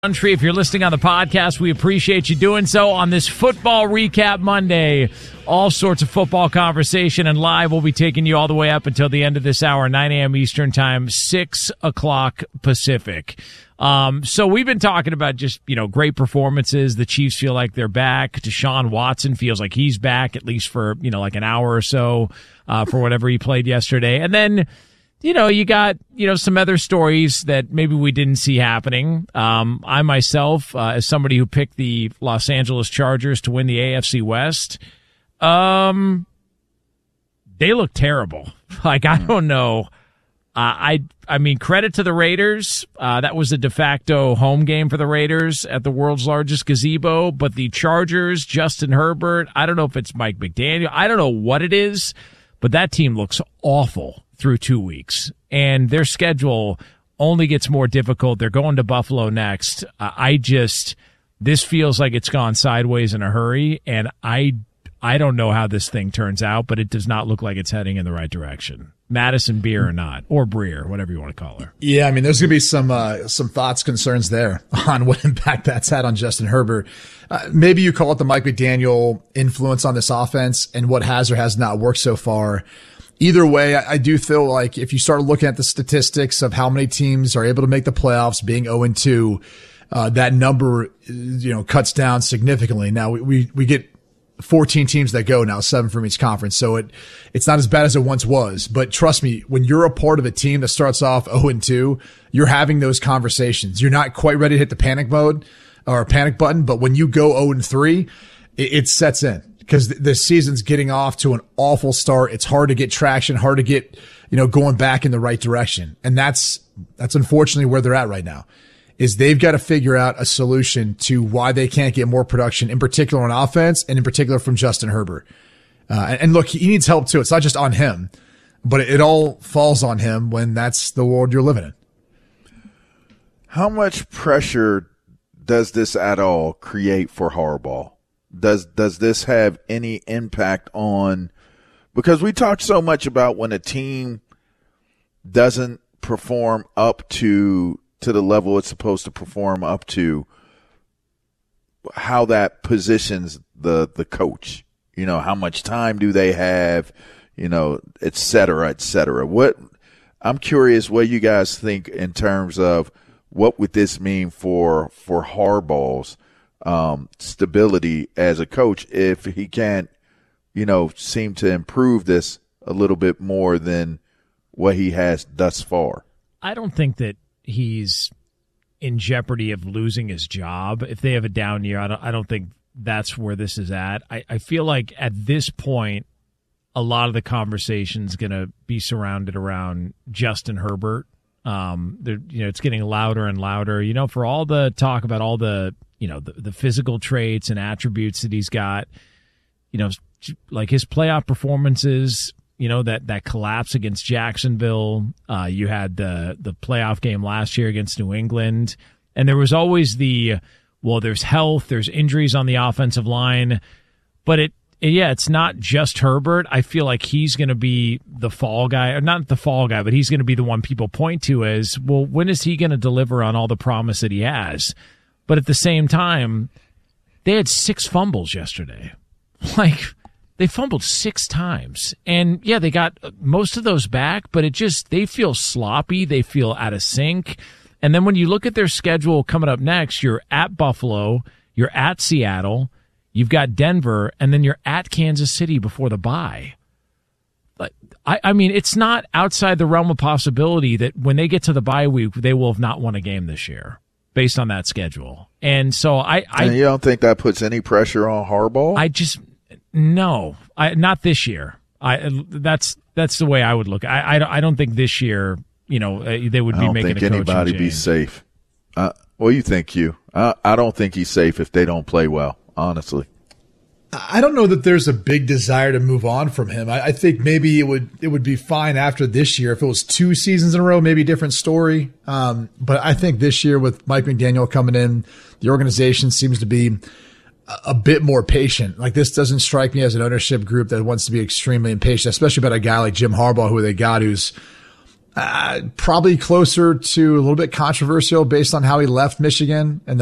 Country. If you're listening on the podcast, we appreciate you doing so on this Football Recap Monday. All sorts of football conversation and live. We'll be taking you all the way up until the end of this hour, 9 a.m. Eastern Time, 6 o'clock Pacific. So we've been talking about just, great performances. The Chiefs feel like they're back. Deshaun Watson feels like he's back, at least for, like an hour or so, for whatever he played yesterday. And then, you got, some other stories that maybe we didn't see happening. I myself, as somebody who picked the Los Angeles Chargers to win the AFC West, they look terrible. I don't know. I mean, credit to the Raiders. That was a de facto home game for the Raiders at the world's largest gazebo. But the Chargers, Justin Herbert, I don't know if it's Mike McDaniel. I don't know what it is, but that team looks awful through 2 weeks, and their schedule only gets more difficult. They're going to Buffalo next. This feels like it's gone sideways in a hurry, and I don't know how this thing turns out, but it does not look like it's heading in the right direction. Madison Beer or not, or Breer, whatever you want to call her. Yeah, I mean, there's going to be some thoughts, concerns there on what impact that's had on Justin Herbert. Maybe you call it the Mike McDaniel influence on this offense and what has or has not worked so far. Either way, I do feel like if you start looking at the statistics of how many teams are able to make the playoffs being 0-2, that number, cuts down significantly. Now we get 14 teams that go now, 7 from each conference. So it's not as bad as it once was. But trust me, when you're a part of a team that starts off 0-2, you're having those conversations. You're not quite ready to hit the panic mode or panic button. But when you go 0-3, it sets in. Because the season's getting off to an awful start. It's hard to get traction, hard to get, going back in the right direction. And that's unfortunately where they're at right now, is they've got to figure out a solution to why they can't get more production, in particular on offense and in particular from Justin Herbert. And look, he needs help too. It's not just on him, but it all falls on him when that's the world you're living in. How much pressure does this at all create for Harbaugh? Does this have any impact on, because we talk so much about when a team doesn't perform up to the level it's supposed to perform up to, how that positions the coach, how much time do they have, et cetera, et cetera. I'm curious what you guys think in terms of what would this mean for Harbaugh's stability as a coach if he can't, seem to improve this a little bit more than what he has thus far. I don't think that he's in jeopardy of losing his job if they have a down year. I don't think that's where this is at. I feel like at this point, a lot of the conversation is going to be surrounded around Justin Herbert. It's getting louder and louder, for all the talk about all the, the physical traits and attributes that he's got, like his playoff performances, that collapse against Jacksonville. You had the playoff game last year against New England. And there was always there's health, there's injuries on the offensive line. But it's not just Herbert. I feel like he's going to be the fall guy, or not the fall guy, but he's going to be the one people point to as, well, when is he going to deliver on all the promise that he has? But at the same time, they had 6 fumbles yesterday. They fumbled 6 times. And, yeah, they got most of those back, but they feel sloppy. They feel out of sync. And then when you look at their schedule coming up next, you're at Buffalo, you're at Seattle, you've got Denver, and then you're at Kansas City before the bye. I mean, it's not outside the realm of possibility that when they get to the bye week, they will have not won a game this year, based on that schedule. And so and you don't think that puts any pressure on Harbaugh? No, not this year. That's the way I would look. I don't think this year, they would be making a coaching change. I don't think anybody be safe. What do you think, Q? I don't think he's safe if they don't play well, honestly. I don't know that there's a big desire to move on from him. I think maybe it would be fine after this year. If it was 2 seasons in a row, maybe a different story. But I think this year with Mike McDaniel coming in, the organization seems to be a bit more patient. Like, this doesn't strike me as an ownership group that wants to be extremely impatient, especially about a guy like Jim Harbaugh, who they got, who's Probably closer to a little bit controversial based on how he left Michigan and